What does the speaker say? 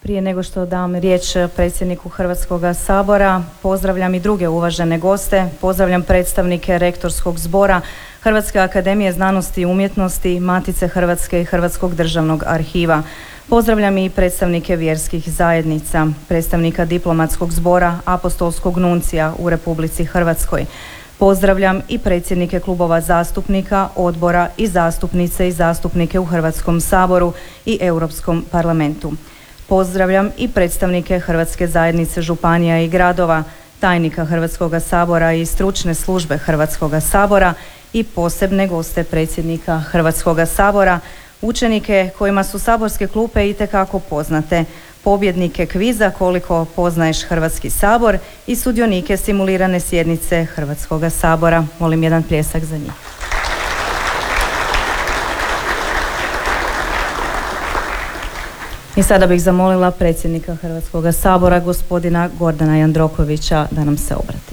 Prije nego što dam riječ predsjedniku Hrvatskog sabora, pozdravljam i druge uvažene goste, pozdravljam predstavnike Rektorskog zbora Hrvatske akademije znanosti i umjetnosti, Matice Hrvatske i Hrvatskog državnog arhiva. Pozdravljam i predstavnike vjerskih zajednica, predstavnika diplomatskog zbora Apostolskog nuncija u Republici Hrvatskoj. Pozdravljam i predsjednike klubova zastupnika, odbora i zastupnice i zastupnike u Hrvatskom saboru i Europskom parlamentu. Pozdravljam i predstavnike Hrvatske zajednice županija i gradova, tajnika Hrvatskoga sabora i stručne službe Hrvatskoga sabora i posebne goste predsjednika Hrvatskoga sabora, učenike kojima su saborske klupe itekako poznate, pobjednike kviza Koliko poznaješ Hrvatski sabor i sudionike simulirane sjednice Hrvatskoga sabora. Molim jedan pljesak za njih. I sada bih zamolila predsjednika Hrvatskoga sabora, gospodina Gordana Jandrokovića, da nam se obrati.